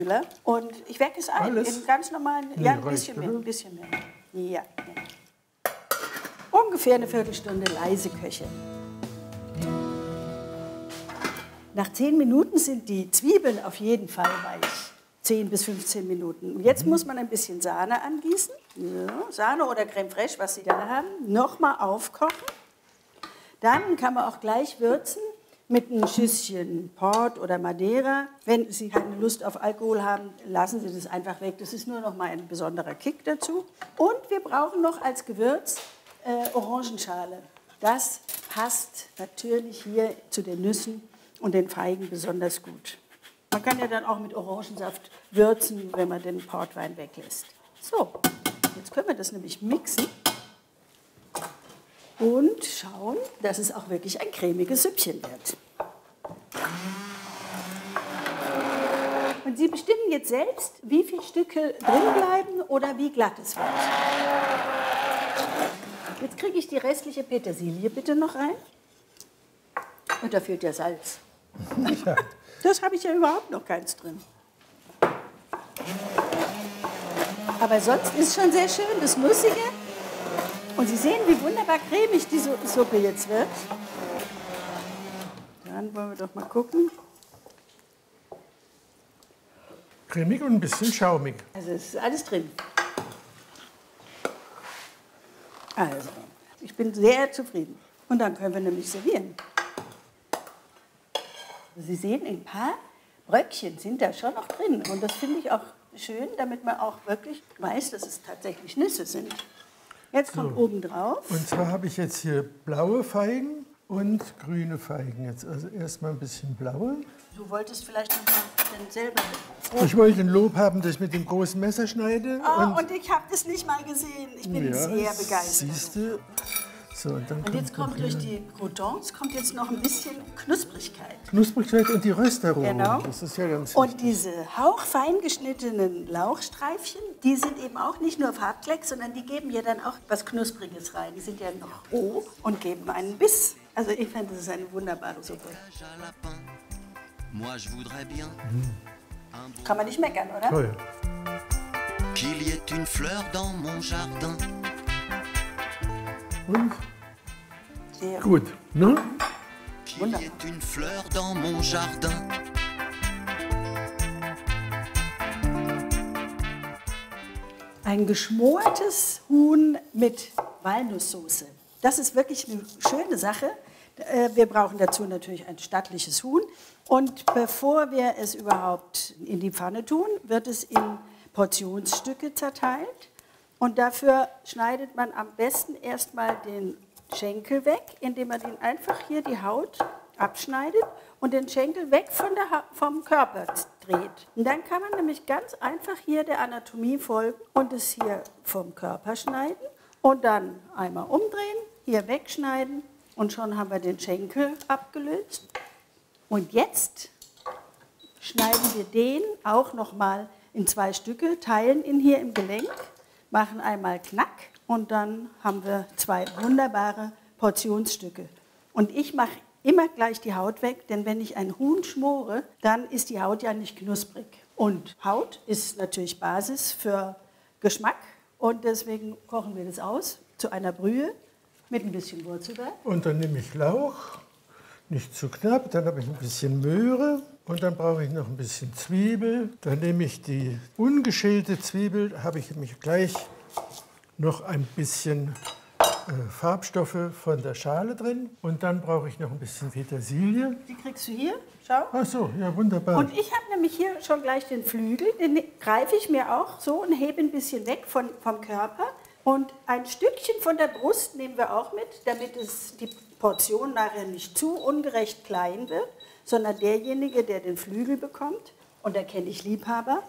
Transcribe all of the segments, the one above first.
Und ich wecke es ein in ganz normalen, Nee, ja, ein reicht, bisschen mehr. Ja. Ungefähr eine Viertelstunde leise köcheln. Nach 10 Minuten sind die Zwiebeln auf jeden Fall weich. 10 bis 15 Minuten. Und jetzt muss man ein bisschen Sahne angießen. Ja, Sahne oder Creme fraiche, was Sie da haben. Nochmal aufkochen. Dann kann man auch gleich würzen mit einem Schüsschen Port oder Madeira. Wenn Sie keine Lust auf Alkohol haben, lassen Sie das einfach weg. Das ist nur noch mal ein besonderer Kick dazu. Und wir brauchen noch als Gewürz Orangenschale. Das passt natürlich hier zu den Nüssen und den Feigen besonders gut. Man kann ja dann auch mit Orangensaft würzen, wenn man den Portwein weglässt. So, jetzt können wir das nämlich mixen und schauen, dass es auch wirklich ein cremiges Süppchen wird. Und Sie bestimmen jetzt selbst, wie viele Stücke drin bleiben oder wie glatt es wird. Jetzt kriege ich die restliche Petersilie bitte noch rein. Und da fehlt ja Salz. Ja. Das habe ich ja überhaupt noch keins drin. Aber sonst ist schon sehr schön das Nussige. Und Sie sehen, wie wunderbar cremig die Suppe jetzt wird. Dann wollen wir doch mal gucken. Cremig und ein bisschen schaumig. Also es ist alles drin. Also, ich bin sehr zufrieden. Und dann können wir nämlich servieren. Sie sehen, ein paar Bröckchen sind da schon noch drin. Und das finde ich auch schön, damit man auch wirklich weiß, dass es tatsächlich Nüsse sind. Jetzt kommt oben drauf. Und zwar habe ich jetzt hier blaue Feigen und grüne Feigen. Jetzt also erstmal ein bisschen blaue. Du wolltest vielleicht noch mal selber. Ich wollte ein Lob haben, dass ich mit dem großen Messer schneide. Oh, und ich habe das nicht mal gesehen. Ich bin sehr begeistert. Siehst du? So, und jetzt kommt durch die Croutons kommt noch ein bisschen Knusprigkeit. Knusprigkeit und die Röstaromen. Genau. Das ist ja ganz und diese hauchfein geschnittenen Lauchstreifchen, die sind eben auch nicht nur Farbklecks, sondern die geben ja dann auch was Knuspriges rein. Die sind ja noch roh und geben einen Biss. Also ich finde, das ist eine wunderbare Suppe. Kann man nicht meckern, oder? Toll. Qu'il y ait une fleur dans mon jardin. Und? Sehr Gut, ne? Qu'il y ait une fleur dans mon jardin. Ein geschmortes Huhn mit Walnusssoße. Das ist wirklich eine schöne Sache. Wir brauchen dazu natürlich ein stattliches Huhn. Und bevor wir es überhaupt in die Pfanne tun, wird es in Portionsstücke zerteilt. Und dafür schneidet man am besten erstmal den Schenkel weg, indem man den einfach hier die Haut abschneidet und den Schenkel weg vom Körper dreht. Und dann kann man nämlich ganz einfach hier der Anatomie folgen und es hier vom Körper schneiden und dann einmal umdrehen, hier wegschneiden und schon haben wir den Schenkel abgelöst. Und jetzt schneiden wir den auch nochmal in 2 Stücke, teilen ihn hier im Gelenk, machen einmal Knack und dann haben wir 2 wunderbare Portionsstücke. Und ich mache immer gleich die Haut weg, denn wenn ich ein Huhn schmore, dann ist die Haut ja nicht knusprig. Und Haut ist natürlich Basis für Geschmack und deswegen kochen wir das aus zu einer Brühe mit ein bisschen Wurzelbeer. Und dann nehme ich Lauch, nicht zu knapp, dann habe ich ein bisschen Möhre und dann brauche ich noch ein bisschen Zwiebel. Dann nehme ich die ungeschälte Zwiebel, habe ich nämlich gleich noch ein bisschen Farbstoffe von der Schale drin und dann brauche ich noch ein bisschen Petersilie. Die kriegst du hier, schau. Ach so, ja wunderbar. Und ich habe nämlich hier schon gleich den Flügel, den greife ich mir auch so und hebe ein bisschen weg vom Körper. Und ein Stückchen von der Brust nehmen wir auch mit, damit die Portion nachher nicht zu ungerecht klein wird, sondern derjenige, der den Flügel bekommt, und da kenne ich Liebhaber,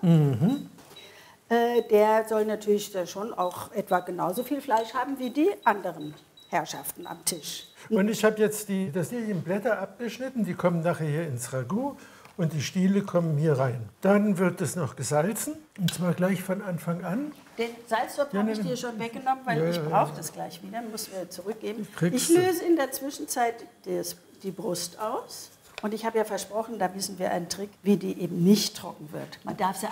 der soll natürlich da schon auch etwa genauso viel Fleisch haben wie die anderen Herrschaften am Tisch. Und ich habe jetzt die Lilienblätter abgeschnitten, die kommen nachher hier ins Ragout und die Stiele kommen hier rein. Dann wird es noch gesalzen, und zwar gleich von Anfang an. Den Salztopf habe ich dir schon weggenommen, weil ich brauche das gleich wieder, muss wir zurückgeben. Ich Kriegst du. löse in der Zwischenzeit die Brust aus. Und ich habe ja versprochen, da wissen wir einen Trick, wie die eben nicht trocken wird. Man darf sie